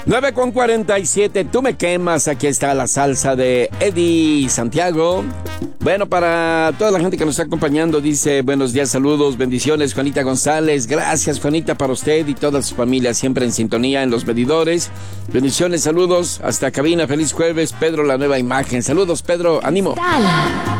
9:47, tú me quemas. Aquí está la salsa de Eddie Santiago. Bueno, para toda la gente que nos está acompañando, dice buenos días, saludos, bendiciones, Juanita González. Gracias, Juanita, para usted y toda su familia, siempre en sintonía en los medidores. Bendiciones, saludos, hasta cabina, feliz jueves. Pedro, la nueva imagen. Saludos, Pedro, ánimo.